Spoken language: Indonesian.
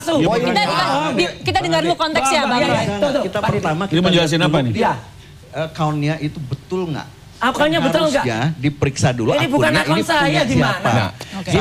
Kita dengar dulu konteksnya, Bang. Kita pertama kita menjelasin apa nih? Account-nya itu betul nggak? Akunnya betul nggak? Harusnya diperiksa dulu ini bukan akunnya akun ini saya punya di mana? siapa.